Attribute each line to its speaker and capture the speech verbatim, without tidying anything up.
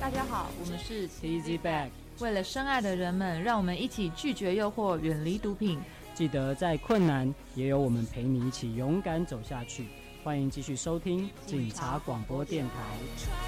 Speaker 1: 大家好，我们是
Speaker 2: Easy Bag，
Speaker 1: 为了深爱的人们，让我们一起拒绝诱惑，远离毒品。
Speaker 2: 记得在困难也有我们陪你一起勇敢走下去。欢迎继续收听警察广播电台。